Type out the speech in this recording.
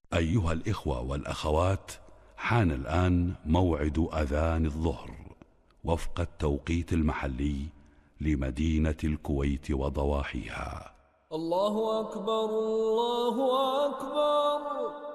أيها الإخوة والأخوات، حان الآن موعد أذان الظهر وفق التوقيت المحلي لمدينة الكويت وضواحيها. الله أكبر الله أكبر.